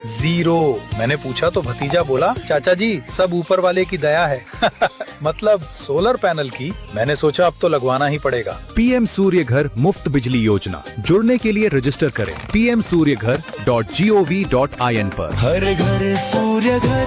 Zero. मैंने पूछा तो भतीजा बोला चाचा जी सब ऊपर वाले की दया है। मतलब सोलर पैनल की। मैंने सोचा अब तो लगवाना ही पड़ेगा। पीएम सूर्य घर मुफ्त बिजली योजना, जुड़ने के लिए रजिस्टर करें pmsuryaghar.gov.in पर। हर घर सूर्य घर।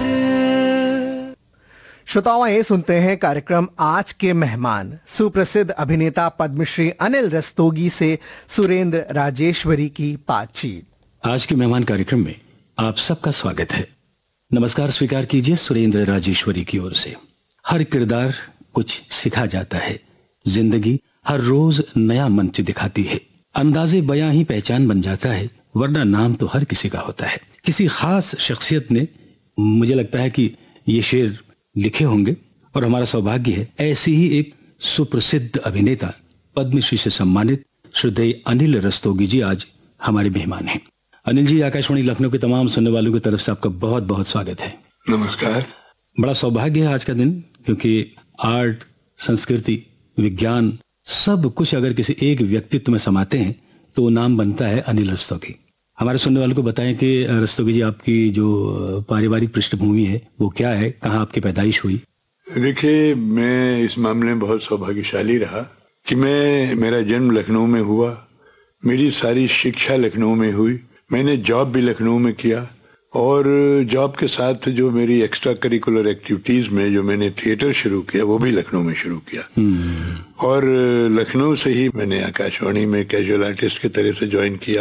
श्रोताओं, ये सुनते हैं कार्यक्रम आज के मेहमान सुप्रसिद्ध अभिनेता पद्मश्री अनिल रस्तोगी से सुरेंद्र राजेश्वरी की बातचीत। आज के मेहमान कार्यक्रम में आप सबका स्वागत है। नमस्कार स्वीकार कीजिए सुरेंद्र राजेश्वरी की ओर से। हर किरदार कुछ सिखा जाता है, जिंदगी हर रोज नया मंच दिखाती है, अंदाजे बयां ही पहचान बन जाता है, वरना नाम तो हर किसी का होता है। किसी खास शख्सियत ने, मुझे लगता है कि ये शेर लिखे होंगे और हमारा सौभाग्य है ऐसी ही एक सुप्रसिद्ध अभिनेता पद्मश्री से सम्मानित श्रद्धेय अनिल रस्तोगी जी आज हमारे मेहमान हैं। अनिल जी, आकाशवाणी लखनऊ के तमाम सुनने वालों की तरफ से आपका बहुत बहुत स्वागत है। नमस्कार। बड़ा सौभाग्य है आज का दिन, क्योंकि आर्ट, संस्कृति, विज्ञान सब कुछ अगर किसी एक व्यक्तित्व में समाते हैं तो नाम बनता है अनिल रस्तोगी। हमारे सुनने वालों को बताएं कि रस्तोगी जी आपकी जो पारिवारिक पृष्ठभूमि है वो क्या है, कहाँ आपकी पैदाइश हुई? देखिए, मैं इस मामले में बहुत सौभाग्यशाली रहा कि मेरा जन्म लखनऊ में हुआ, मेरी सारी शिक्षा लखनऊ में हुई, मैंने जॉब भी लखनऊ में किया और जॉब के साथ जो मेरी एक्स्ट्रा करिकुलर एक्टिविटीज में जो मैंने थिएटर शुरू किया वो भी लखनऊ में शुरू किया। और लखनऊ से ही मैंने आकाशवाणी में कैजुअल आर्टिस्ट की तरह से ज्वाइन किया।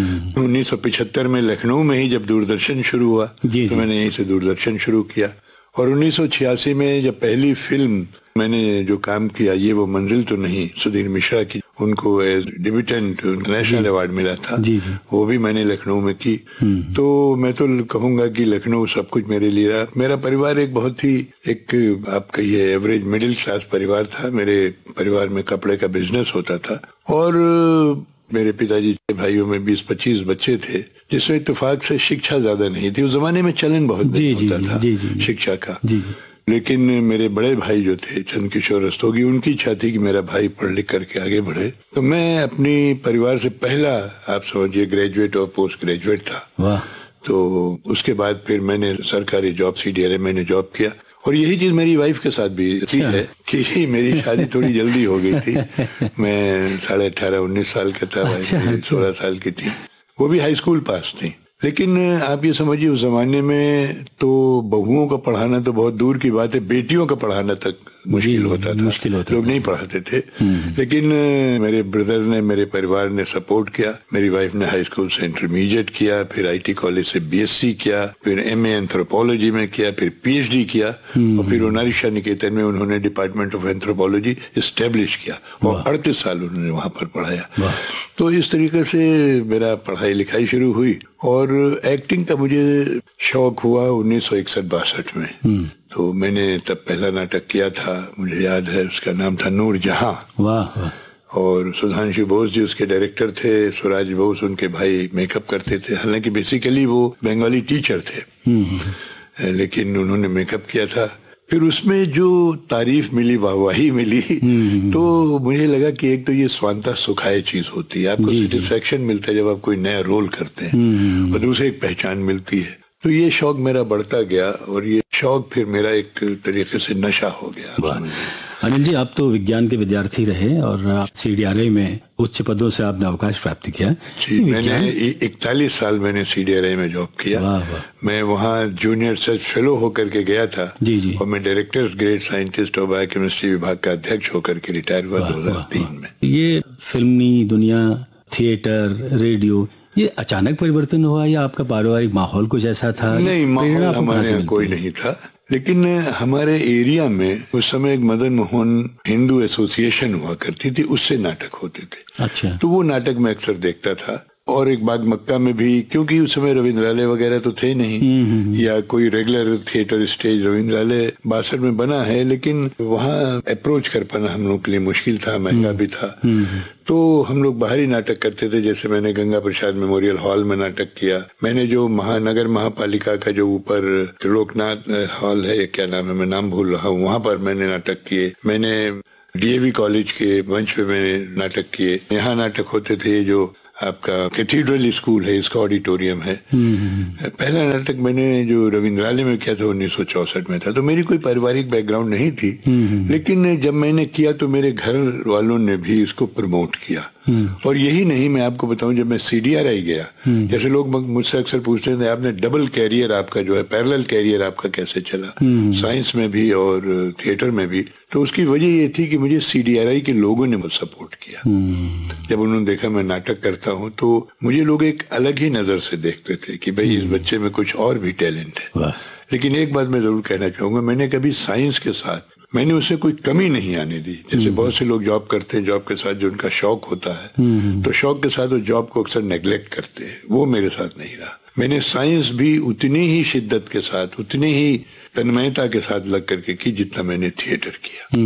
1975 में लखनऊ में ही जब दूरदर्शन शुरू हुआ तो मैंने यहीं से दूरदर्शन शुरू किया। और 1986 में जब पहली फिल्म मैंने जो काम किया, ये वो मंजिल तो नहीं, सुधीर मिश्रा की, उनको एज डिब्यूटेंट नेशनल अवार्ड मिला था, वो भी मैंने लखनऊ में की। तो मैं तो कहूंगा कि लखनऊ सब कुछ मेरे लिए रहा। मेरा परिवार एक बहुत ही आप कहिए एवरेज मिडिल क्लास परिवार था। मेरे परिवार में कपड़े का बिजनेस होता था और मेरे पिताजी के भाइयों में 20-25 बच्चे थे, जिसमें इत्तेफाक से शिक्षा ज्यादा नहीं थी। उस जमाने में चलन बहुत होता था शिक्षा का। लेकिन मेरे बड़े भाई जो थे चंद्रकिशोर रस्तोगी, उनकी इच्छा थी कि मेरा भाई पढ़ लिख करके आगे बढ़े। तो मैं अपनी परिवार से पहला, आप समझिए, ग्रेजुएट और पोस्ट ग्रेजुएट था। तो उसके बाद फिर मैंने सरकारी जॉब CDRA मैंने जॉब किया। और यही चीज मेरी वाइफ के साथ भी है कि मेरी शादी थोड़ी जल्दी हो गई थी। मैं 18.5-19 साल का था, 16 साल की थी। वो भी हाई स्कूल पास थी। लेकिन आप ये समझिए उस जमाने में तो बहुओं का पढ़ाना तो बहुत दूर की बात है, बेटियों का पढ़ाना तक मुश्किल होता था। लोग नहीं पढ़ाते थे। लेकिन मेरे ब्रदर ने, मेरे परिवार ने सपोर्ट किया। मेरी वाइफ ने हाई स्कूल से इंटरमीडिएट किया, फिर IT कॉलेज से BSc किया, फिर MA एंथ्रोपोलॉजी में किया, फिर PhD किया और फिर नारिशा निकेतन में उन्होंने डिपार्टमेंट ऑफ एंथ्रोपोलॉजी इस्टेब्लिश किया और 38 साल उन्होंने वहां पर पढ़ाया। तो इस तरीके से मेरा पढ़ाई लिखाई शुरू हुई और एक्टिंग का मुझे शौक हुआ 1961-62 में। तो मैंने तब पहला नाटक किया था, मुझे याद है, उसका नाम था नूर जहां। और सुधांशु बोस जी उसके डायरेक्टर थे, स्वराज बोस उनके भाई मेकअप करते थे। हालांकि बेसिकली वो बंगाली टीचर थे, लेकिन उन्होंने मेकअप किया था। फिर उसमें जो तारीफ मिली, वाहवाही मिली, तो मुझे लगा कि एक तो ये स्वांता सुखाए चीज होती है, आपको सेटिस्फेक्शन मिलता है जब आप कोई नया रोल करते हैं, और दूसरे एक पहचान मिलती है। तो ये शौक मेरा बढ़ता गया और ये शौक फिर मेरा एक तरीके से नशा हो गया। अनिल जी, आप तो विज्ञान के विद्यार्थी रहे और आप CDRA में उच्च पदों से आपने अवकाश प्राप्त किया। जी, मैंने 41 साल मैंने CDRA में जॉब किया। मैं वहाँ जूनियर रिसर्च फेलो होकर के गया था और मैं डायरेक्टर ग्रेड साइंटिस्ट और बायोकेमिस्ट्री विभाग का अध्यक्ष होकर के रिटायर हुआ 2003 में। ये फिल्मी दुनिया, थिएटर, रेडियो, ये अचानक परिवर्तन हुआ या आपका पारिवारिक माहौल कुछ ऐसा था? नहीं, माहौल हमारे यहाँ कोई नहीं था, लेकिन हमारे एरिया में उस समय एक मदन मोहन हिंदू एसोसिएशन हुआ करती थी, उससे नाटक होते थे। अच्छा। तो वो नाटक मैं अक्सर देखता था। और एक बाग मक्का में भी, क्योंकि उस समय रविंद्रालय वगैरह तो थे नहीं, या कोई रेगुलर थिएटर स्टेज। रविंद्रालय 62 में बना है, लेकिन वहाँ अप्रोच कर पाना हम लोग के लिए मुश्किल था, महंगा भी था। तो हम लोग बाहरी नाटक करते थे। जैसे मैंने गंगा प्रसाद मेमोरियल हॉल में नाटक किया। मैंने जो महानगर महापालिका का जो ऊपर त्रिलोकनाथ हॉल है, क्या नाम है, मैं नाम भूल रहा हूँ, वहां पर मैंने नाटक किए। मैंने DAV कॉलेज के मंच पे मैंने नाटक किए। यहाँ नाटक होते थे जो आपका कैथीड्रल स्कूल है, इसका ऑडिटोरियम है। पहला नाटक मैंने जो रविंद्रालय में किया था 1964 में था, तो मेरी कोई पारिवारिक बैकग्राउंड नहीं थी, लेकिन जब मैंने किया तो मेरे घर वालों ने भी इसको प्रमोट किया। और यही नहीं, मैं आपको बताऊं, जब मैं CDRI गया, जैसे लोग मुझसे अक्सर पूछते हैं आपने डबल कैरियर आपका जो है, पैरेलल कैरियर आपका कैसे चला, साइंस में भी और थिएटर में भी, तो उसकी वजह ये थी कि मुझे CDRI के लोगों ने मुझे सपोर्ट किया। जब उन्होंने देखा मैं नाटक करता हूं तो मुझे लोग एक अलग ही नजर से देखते थे कि भाई इस बच्चे में कुछ और भी टैलेंट है। लेकिन एक बात मैं जरूर कहना चाहूंगा, मैंने कभी साइंस के साथ मैंने उससे कोई कमी नहीं आने दी। जैसे बहुत से लोग जॉब करते हैं, जॉब के साथ जो उनका शौक होता है, तो शौक के साथ वो जॉब को अक्सर नेग्लेक्ट करते हैं, वो मेरे साथ नहीं रहा। मैंने साइंस भी उतनी ही शिद्दत के साथ, उतनी ही तन्मयता के साथ लग करके की जितना मैंने थिएटर किया।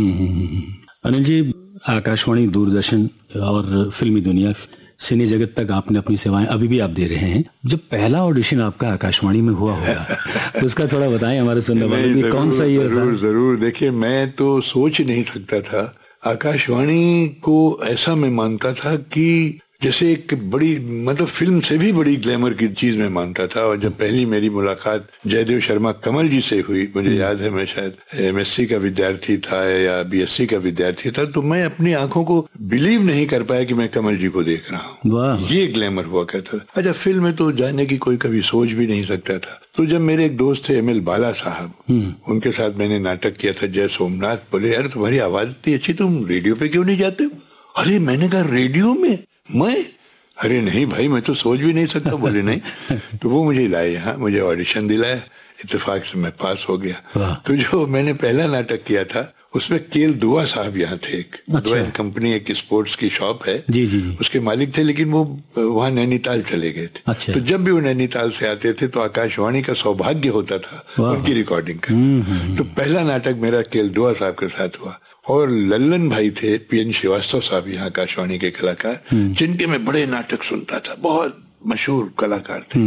अनिल जी, आकाशवाणी, दूरदर्शन और फिल्मी दुनिया, सिने जगत तक आपने अपनी सेवाएं अभी भी आप दे रहे हैं। जब पहला ऑडिशन आपका आकाशवाणी में हुआ होगा उसका थोड़ा बताएं हमारे सुनने वालों को, कौन सा ईयर था? जरूर। देखिए, मैं तो सोच नहीं सकता था। आकाशवाणी को ऐसा मैं मानता था कि जैसे एक बड़ी, मतलब फिल्म से भी बड़ी ग्लैमर की चीज मैं मानता था। और जब पहली मेरी मुलाकात जयदेव शर्मा कमल जी से हुई, मुझे याद है मैं शायद MSc का विद्यार्थी था या BSc का विद्यार्थी था, तो मैं अपनी आंखों को बिलीव नहीं कर पाया कि मैं कमल जी को देख रहा हूँ। ये ग्लैमर हुआ करता था। अच्छा, फिल्म में तो जाने की कोई कभी सोच भी नहीं सकता था। तो जब मेरे एक दोस्त थे ML बाला साहब, उनके साथ मैंने नाटक किया था जय सोमनाथ, बोले यार तुम्हारी आवाज इतनी अच्छी, तुम रेडियो पे क्यों नहीं जाते हो? अरे मैंने कहा रेडियो में मैं? अरे नहीं भाई, मैं तो सोच भी नहीं सकता। बोले नहीं। तो वो मुझे लाए यहाँ, मुझे ऑडिशन दिलाया, इत्तेफाक से मैं पास हो गया। तो जो मैंने पहला नाटक किया था उसमें केल दुआ साहब यहाँ थे। एक दुआ कंपनी, एक स्पोर्ट्स की शॉप है, जी जी, उसके मालिक थे, लेकिन वो वहाँ नैनीताल चले गए थे। अच्छा। तो जब भी वो नैनीताल से आते थे तो आकाशवाणी का सौभाग्य होता था उनकी रिकॉर्डिंग का। तो पहला नाटक मेरा केल दुआ साहब के साथ हुआ। और लल्लन भाई थे, PN श्रीवास्तव साहब, यहाँ आकाशवाणी के कलाकार, जिनके मैं बड़े नाटक सुनता था, बहुत मशहूर कलाकार थे।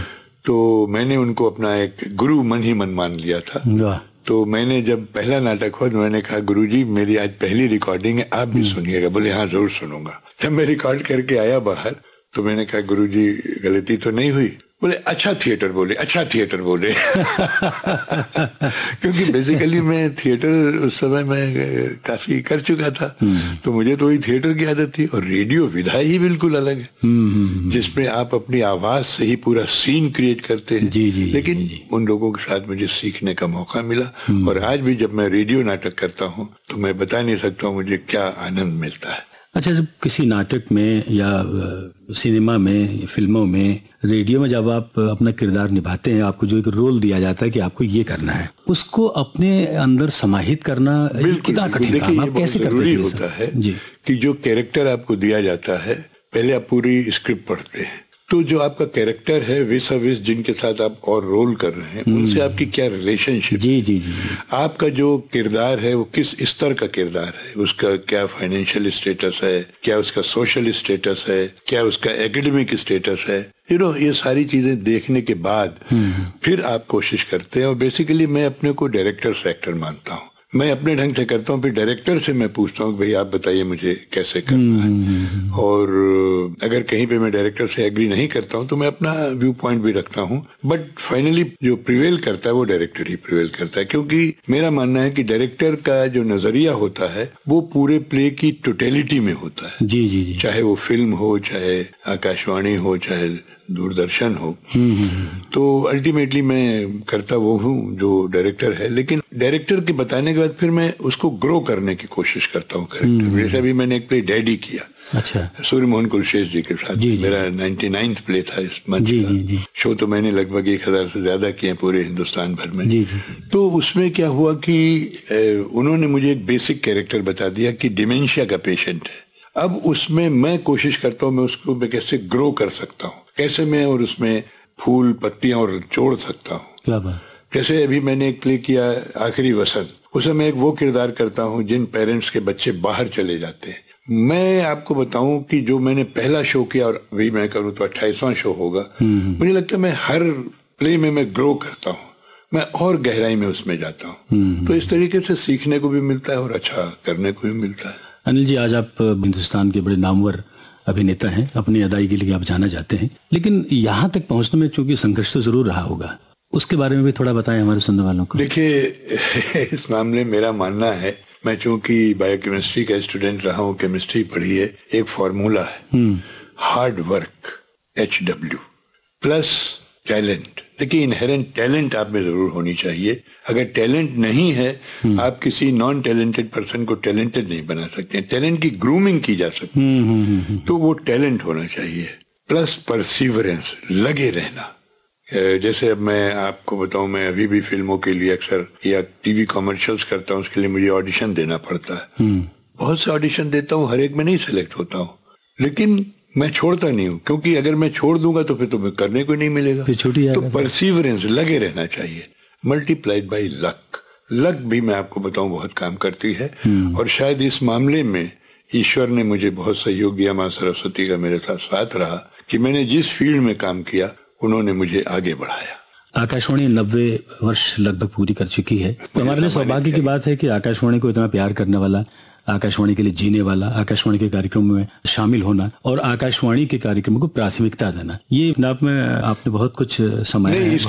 तो मैंने उनको अपना एक गुरु मन ही मन मान लिया था। तो मैंने जब पहला नाटक हुआ, मैंने कहा गुरुजी मेरी आज पहली रिकॉर्डिंग है, आप भी सुनिएगा। बोले हाँ जरूर सुनूंगा। जब मैं रिकॉर्ड करके आया बाहर तो मैंने कहा गुरुजी गलती तो नहीं हुई? बोले अच्छा थिएटर बोले, अच्छा थिएटर बोले। क्योंकि बेसिकली मैं थिएटर उस समय में काफी कर चुका था, तो मुझे तो वही थिएटर की आदत थी। और रेडियो विधा ही बिल्कुल अलग है, जिसमें आप अपनी आवाज से ही पूरा सीन क्रिएट करते हैं। जी, जी, लेकिन जी। उन लोगों के साथ मुझे सीखने का मौका मिला। और आज भी जब मैं रेडियो नाटक करता हूँ तो मैं बता नहीं सकता हूँ मुझे क्या आनंद मिलता है। अच्छा, जब किसी नाटक में या सिनेमा में, फिल्मों में, रेडियो में जब आप अपना किरदार निभाते हैं, आपको जो एक रोल दिया जाता है कि आपको ये करना है, उसको अपने अंदर समाहित करना कितना कठिन काम, आप कैसे करते हैं? होता है जी कि जो कैरेक्टर आपको दिया जाता है, पहले आप पूरी स्क्रिप्ट पढ़ते हैं, तो जो आपका कैरेक्टर है विस अविस जिनके साथ आप और रोल कर रहे हैं, उनसे आपकी क्या रिलेशनशिप, जी जी जी, आपका जो किरदार है वो किस स्तर का किरदार है, उसका क्या फाइनेंशियल स्टेटस है, क्या उसका सोशल स्टेटस है, क्या उसका एकेडमिक स्टेटस है, ये सारी चीजें देखने के बाद फिर आप कोशिश करते हैं। और बेसिकली मैं अपने को डायरेक्टर से एक्टर मानता हूँ, मैं अपने ढंग से करता हूँ, फिर डायरेक्टर से मैं पूछता हूँ भाई आप बताइए मुझे कैसे करना है। और अगर कहीं पे मैं डायरेक्टर से एग्री नहीं करता हूँ तो मैं अपना व्यू पॉइंट भी रखता हूँ, बट फाइनली जो प्रिवेल करता है वो डायरेक्टर ही प्रिवेल करता है। क्योंकि मेरा मानना है कि डायरेक्टर का जो नजरिया होता है वो पूरे प्ले की टोटेलिटी में होता है। जी जी जी, चाहे वो फिल्म हो, चाहे आकाशवाणी हो, चाहे दूरदर्शन हो। तो अल्टीमेटली मैं करता वो हूँ जो डायरेक्टर है, लेकिन डायरेक्टर के बताने के बाद फिर मैं उसको ग्रो करने की कोशिश करता हूँ कैरेक्टर। जैसे अभी मैंने एक प्ले डैडी किया, अच्छा, सूर्य मोहन कुलशेष जी के साथ। जी, मेरा 99th प्ले था इस मंच का। शो तो मैंने लगभग 1000 से ज्यादा किए पूरे हिंदुस्तान भर में। जी जी। तो उसमें क्या हुआ कि उन्होंने मुझे एक बेसिक कैरेक्टर बता दिया कि डिमेंशिया का पेशेंट है। अब उसमें मैं कोशिश करता हूँ मैं उसको मैं कैसे ग्रो कर सकता हूँ, कैसे मैं और उसमें फूल पत्तियां और जोड़ सकता हूँ। क्या बात। जैसे अभी मैंने एक प्ले किया आखिरी वसंत, उसमें मैं एक वो किरदार करता हूँ जिन पेरेंट्स के बच्चे बाहर चले जाते हैं। मैं आपको बताऊं कि जो मैंने पहला शो किया और अभी मैं करूँ तो 28वां शो होगा, मुझे लगता है मैं हर प्ले में मैं ग्रो करता हूँ, मैं और गहराई में उसमें जाता हूँ। तो इस तरीके से सीखने को भी मिलता है और अच्छा करने को भी मिलता है। अनिल जी, आज आप हिंदुस्तान के बड़े नामवर अभिनेता हैं, अपनी अदायगी के लिए आप जाना जाते हैं, लेकिन यहाँ तक पहुंचने में चूंकि संघर्ष तो जरूर रहा होगा, उसके बारे में भी थोड़ा बताएं हमारे सुनने वालों को। देखिए, इस मामले में मेरा मानना है, मैं चूंकि बायोकेमिस्ट्री का स्टूडेंट रहा हूँ, केमिस्ट्री पढ़ी है, एक फॉर्मूला है, hard work HW plus talent. देखिए, इनहेरेंट टैलेंट आप में जरूर होनी चाहिए। अगर टैलेंट नहीं है, आप किसी नॉन टैलेंटेड पर्सन को टैलेंटेड नहीं बना सकते। टैलेंट की ग्रूमिंग की जा सकती है, तो वो टैलेंट होना चाहिए। प्लस परसिवरेंस, लगे रहना। जैसे अब मैं आपको बताऊं, मैं अभी भी फिल्मों के लिए अक्सर या टीवी कॉमर्शियल्स करता हूं, उसके लिए मुझे ऑडिशन देना पड़ता है। बहुत से ऑडिशन देता हूं, हर एक में नहीं सिलेक्ट होता हूं, लेकिन मैं छोड़ता नहीं हूं, क्योंकि अगर मैं छोड़ दूंगा तो फिर तुम्हें करने को नहीं मिलेगा। तो परसिवरेंस, लगे रहना चाहिए, मल्टीप्लाइड बाय लक। लक भी मैं आपको बताऊं बहुत काम करती है, और शायद इस मामले में ईश्वर ने मुझे बहुत सहयोग दिया, माँ सरस्वती का मेरे साथ रहा कि मैंने जिस फील्ड में काम किया उन्होंने मुझे आगे बढ़ाया। आकाशवाणी 90 वर्ष लगभग पूरी कर चुकी है, तो हमारे लिए सौभाग्य की बात है कि आकाशवाणी को इतना प्यार करने वाला, आकाशवाणी के लिए जीने वाला, आकाशवाणी के कार्यक्रमों में शामिल होना और आकाशवाणी के कार्यक्रमों को प्राथमिकता देना, ये अपने आप में आपने बहुत कुछ समाया है।